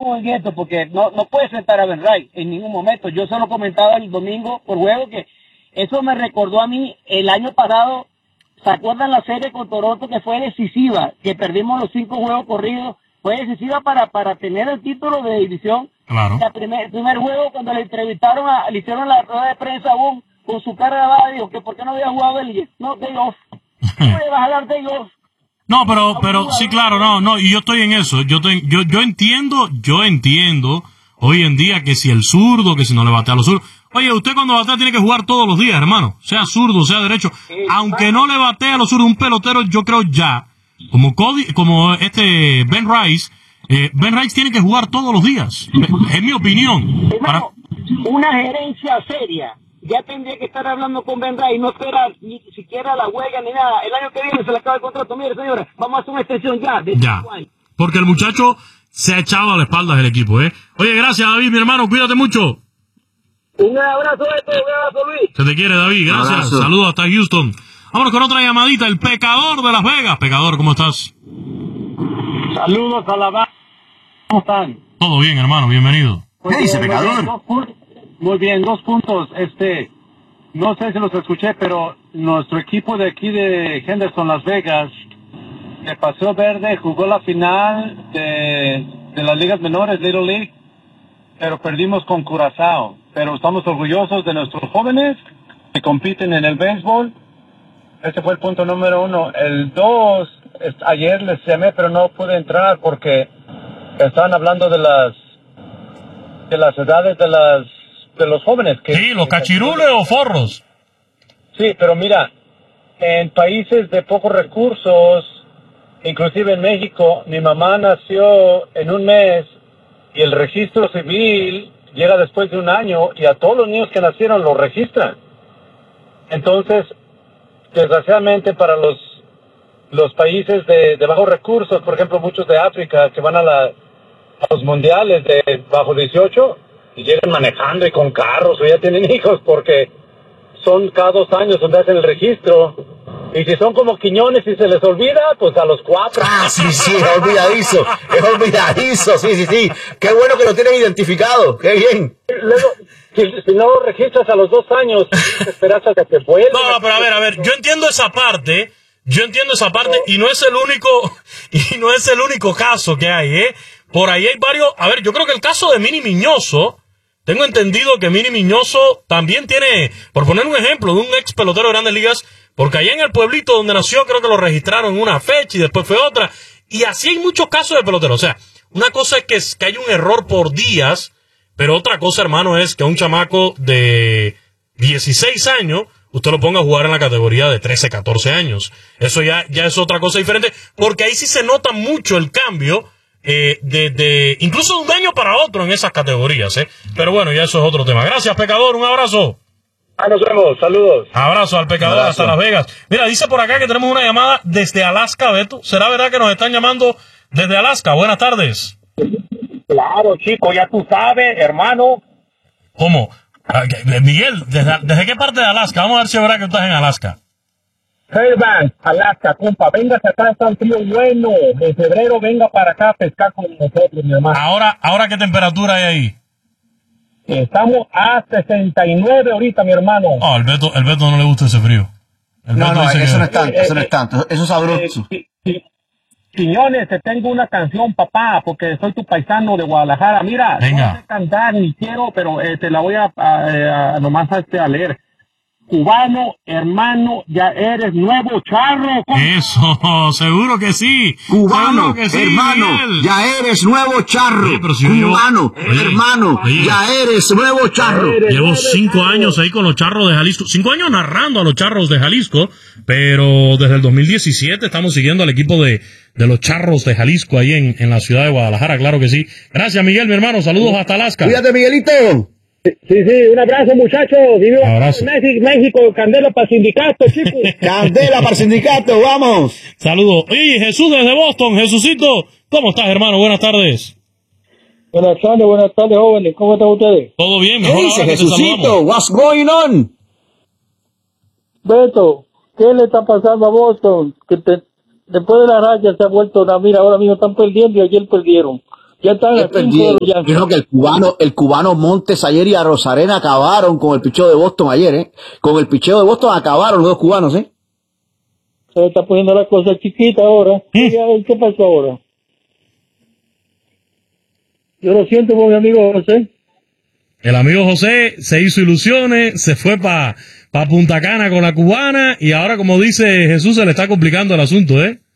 movimiento porque no puede sentar a Ben Wright en ningún momento. Yo solo comentaba el domingo por juego que eso me recordó a mí el año pasado. ¿Se acuerdan la serie con Toronto que fue decisiva? Que perdimos los 5 juegos corridos. Fue decisiva para tener el título de división. Claro. El primer juego, cuando le entrevistaron, le hicieron la rueda de prensa a Boone, con su cara grabada, dijo que por qué no había jugado el day off. ¿Cómo le vas a dar day off? No, pero sí, claro, no, y yo estoy en eso. Yo entiendo hoy en día que si el zurdo, que si no le batea a los zurdos. Oye, usted cuando batea tiene que jugar todos los días, hermano. Sea zurdo, sea derecho. Aunque no le batea a los zurdos, un pelotero, yo creo ya, como Ben Rice, Ben Rice tiene que jugar todos los días. Es mi opinión. Hermano, una gerencia seria ya tendría que estar hablando con Ben Wright y no esperar ni siquiera la huelga ni nada. El año que viene se le acaba el contrato. Mire, señora, vamos a hacer una extensión ya. Ya, porque el muchacho se ha echado a la espalda del equipo, ¿eh? Oye, gracias, David, mi hermano, cuídate mucho. Un abrazo, un abrazo, Luis. Se te quiere, David, gracias. Saludos hasta Houston. Vámonos con otra llamadita, el Pecador de Las Vegas. Pecador, ¿cómo estás? Saludos a la banda. ¿Cómo están? Todo bien, hermano, bienvenido. ¿Qué dice, Pecador? Muy bien, 2 puntos. No sé si los escuché, pero nuestro equipo de aquí de Henderson, Las Vegas, de Paseo Verde, jugó la final de las ligas menores, Little League, pero perdimos con Curazao. Pero estamos orgullosos de nuestros jóvenes que compiten en el béisbol. Ese fue el punto número 1. El 2, ayer les llamé, pero no pude entrar porque estaban hablando de las edades de los jóvenes. Sí, los cachirules o forros. Sí, pero mira, en países de pocos recursos, inclusive en México, mi mamá nació en un mes y el registro civil llega después de un año y a todos los niños que nacieron los registran. Entonces, desgraciadamente para los países de bajos recursos, por ejemplo, muchos de África que van a los mundiales de bajo 18 y llegan manejando y con carros o ya tienen hijos porque son cada 2 años donde hacen el registro. Y si son como Quiñones y se les olvida, pues a los 4. Ah, sí, es olvidadizo, sí. Qué bueno que lo tienen identificado, qué bien. Luego, si no lo registras a los 2 años, esperas hasta que vuelva. No, pero a ver, yo entiendo esa parte y no es el único caso que hay, ¿eh? Por ahí hay varios. A ver, yo creo que el caso de Mini Miñoso, tengo entendido que Mini Miñoso también tiene, por poner un ejemplo, de un ex pelotero de Grandes Ligas, porque allá en el pueblito donde nació creo que lo registraron en una fecha y después fue otra, y así hay muchos casos de peloteros. O sea, una cosa es que hay un error por días, pero otra cosa, hermano, es que a un chamaco de 16 años usted lo ponga a jugar en la categoría de 13, 14 años. Eso ya es otra cosa diferente, porque ahí sí se nota mucho el cambio, incluso de un año para otro en esas categorías, ¿eh? Pero bueno, ya eso es otro tema. Gracias, Pecador, un abrazo. Nos vemos, saludos. Abrazo al Pecador hasta Las Vegas. Mira, dice por acá que tenemos una llamada desde Alaska, Beto. ¿Será verdad que nos están llamando desde Alaska? Buenas tardes. Claro, chico, ya tú sabes, hermano. ¿Cómo? Miguel, ¿desde qué parte de Alaska? Vamos a ver si es verdad que tú estás en Alaska. Fairbanks, Alaska, compa, venga acá, está un frío bueno. En febrero venga para acá a pescar con nosotros, mi hermano. Ahora ¿qué temperatura hay ahí? Estamos a 69 ahorita, mi hermano. Oh, el Beto no le gusta ese frío. No, eso no es tanto, eso es sabroso. Quiñones, te tengo una canción, papá, porque soy tu paisano de Guadalajara. Mira, venga. No sé cantar ni quiero, pero te la voy nomás a leer. Cubano, hermano, ya eres nuevo charro. Eso, seguro que sí. Cubano, que sí, hermano, Miguel. ya eres nuevo charro. Oye, pero si Cubano, hermano, ya eres nuevo charro. Llevo 5 años ahí con los Charros de Jalisco. 5 años narrando a los Charros de Jalisco, pero desde el 2017 estamos siguiendo al equipo de los Charros de Jalisco ahí en la ciudad de Guadalajara, claro que sí. Gracias, Miguel, mi hermano. Saludos hasta Alaska. Cuídate, Miguelito. Sí, un abrazo, muchachos. Abrazo. México, candela para sindicato, chicos. Candela para sindicato, vamos. Saludos. Oye, Jesús desde Boston. Jesucito, ¿cómo estás, hermano? Buenas tardes. Buenas tardes, jóvenes. ¿Cómo están ustedes? Todo bien, ¿Qué mejor dice ahora que te Jesucito? saludamos. What's going on? Beto, ¿qué le está pasando a Boston? Después de la raya se ha vuelto una mira, ahora mismo están perdiendo y ayer perdieron. Ya están a 5 ya. Dijo que el cubano Montes ayer y a Rosarena acabaron con el picheo de Boston ayer, Con el picheo de Boston acabaron los dos cubanos, Se está poniendo la cosa chiquita ahora. ¿Qué pasó ahora? Yo lo siento por mi amigo José. El amigo José se hizo ilusiones, se fue para Punta Cana con la cubana y ahora, como dice Jesús, se le está complicando el asunto,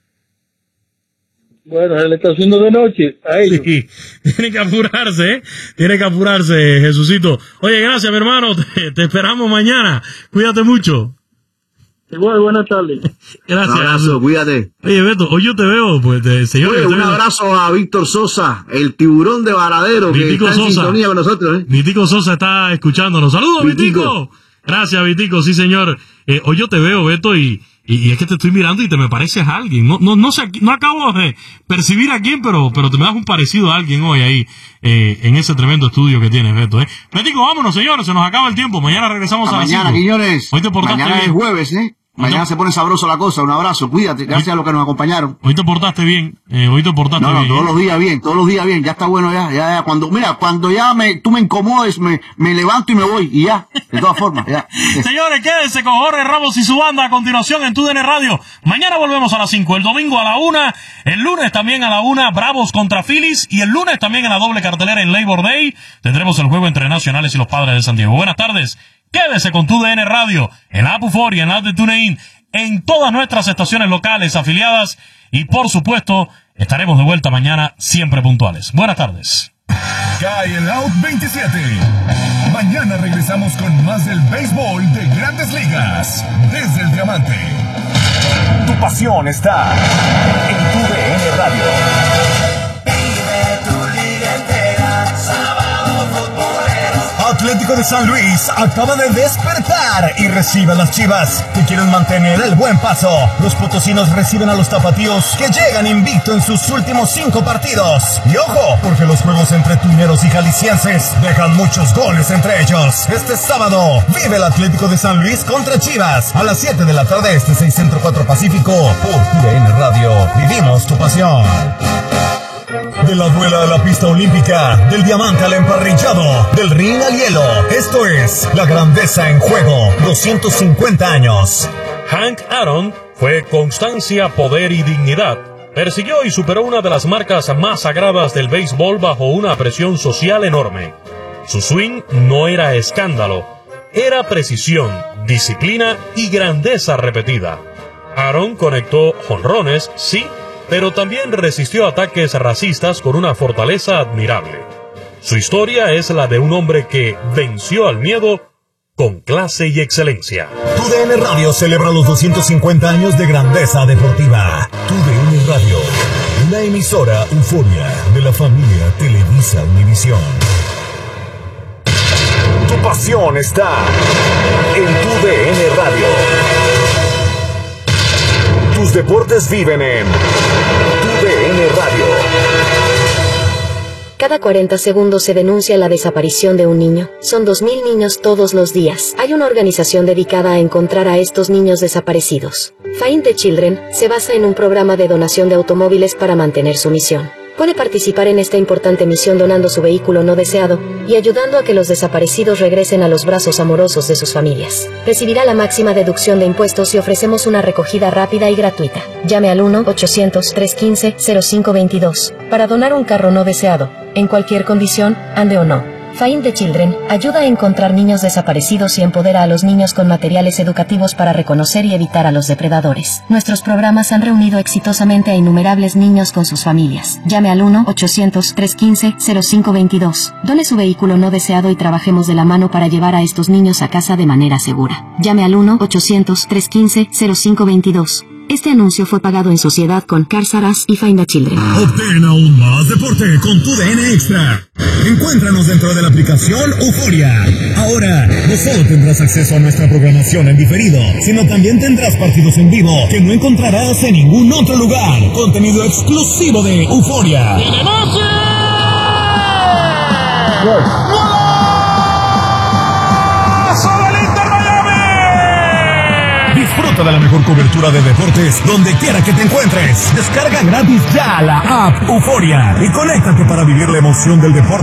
Bueno, se le está haciendo de noche a ellos. Sí, tiene que apurarse, Jesucito. Oye, gracias, mi hermano, te esperamos mañana. Cuídate mucho. Igual, buenas tardes. Gracias. Un abrazo, cuídate. Oye, Beto, hoy yo te veo, pues, señor. Oye, un abrazo a Víctor Sosa, el tiburón de Varadero, que está en sintonía con nosotros, Vitico Sosa está escuchándonos. ¡Saludos, Vitico! Gracias, Vitico, sí, señor. Hoy yo te veo, Beto, y es que te estoy mirando y te me pareces a alguien. No sé, no acabo de percibir a quién, pero te me das un parecido a alguien hoy ahí, en ese tremendo estudio que tienes, Beto, Betico, vámonos, señores, se nos acaba el tiempo. Mañana regresamos a las 5. Mañana, Quiñones. Hoy te portaste mañana bien. Es jueves, Mañana se pone sabroso la cosa. Un abrazo, cuídate, gracias a los que nos acompañaron. Hoy te portaste bien, bien. Todos los días bien, ya está bueno, ya. Cuando ya tú me incomodes, me levanto y me voy, y ya, de todas formas, ya. Señores, quédense con Jorge Ramos y su banda a continuación en TUDN Radio. Mañana volvemos a las 5, el domingo a la 1, el lunes también a la 1, Bravos contra Phillies, y el lunes también en la doble cartelera en Labor Day, tendremos el juego entre Nacionales y los Padres de San Diego. Buenas tardes. Quédese con TUDN Radio, en la app Euforia, en la app de TuneIn, en todas nuestras estaciones locales afiliadas y, por supuesto, estaremos de vuelta mañana siempre puntuales. Buenas tardes. Cae el Out 27. Mañana regresamos con más del béisbol de Grandes Ligas desde el Diamante. Tu pasión está en TUDN Radio. Atlético de San Luis acaba de despertar y recibe a las Chivas, que quieren mantener el buen paso. Los potosinos reciben a los tapatíos, que llegan invicto en sus últimos 5 partidos. Y ojo, porque los juegos entre tuneros y jaliscienses dejan muchos goles entre ellos. Este sábado vive el Atlético de San Luis contra Chivas a las 7 de la tarde, 6 Centro 4 Pacífico, por TUDN Radio. Vivimos tu pasión. De la duela a la pista olímpica, del diamante al emparrillado, del ring al hielo. Esto es la grandeza en juego. 250 años. Hank Aaron fue constancia, poder y dignidad. Persiguió y superó una de las marcas más sagradas del béisbol bajo una presión social enorme. Su swing no era escándalo, era precisión, disciplina y grandeza repetida. Aaron conectó jonrones, sí, pero también resistió ataques racistas con una fortaleza admirable. Su historia es la de un hombre que venció al miedo con clase y excelencia. TUDN Radio celebra los 250 años de grandeza deportiva. TUDN Radio, una emisora Euforia de la familia Televisa Univisión. Tu pasión está en TUDN Radio. Tus deportes viven en TUDN Radio. Cada 40 segundos se denuncia la desaparición de un niño. Son 2.000 niños todos los días. Hay una organización dedicada a encontrar a estos niños desaparecidos. Find the Children se basa en un programa de donación de automóviles para mantener su misión. Puede participar en esta importante misión donando su vehículo no deseado y ayudando a que los desaparecidos regresen a los brazos amorosos de sus familias. Recibirá la máxima deducción de impuestos y ofrecemos una recogida rápida y gratuita. Llame al 1-800-315-0522 para donar un carro no deseado, en cualquier condición, ande o no. Find the Children ayuda a encontrar niños desaparecidos y empodera a los niños con materiales educativos para reconocer y evitar a los depredadores. Nuestros programas han reunido exitosamente a innumerables niños con sus familias. Llame al 1-800-315-0522. Done su vehículo no deseado y trabajemos de la mano para llevar a estos niños a casa de manera segura. Llame al 1-800-315-0522. Este anuncio fue pagado en sociedad con Cars R Us y Find the Children. Obtén aún más deporte con TUDN Extra. Encuéntranos dentro de la aplicación Euforia. Ahora, no solo tendrás acceso a nuestra programación en diferido, sino también tendrás partidos en vivo que no encontrarás en ningún otro lugar. Contenido exclusivo de Euforia. Disfruta Disfruta de la mejor cobertura de deportes donde quiera que te encuentres. Descarga gratis ya la app Euforia y conéctate para vivir la emoción del deporte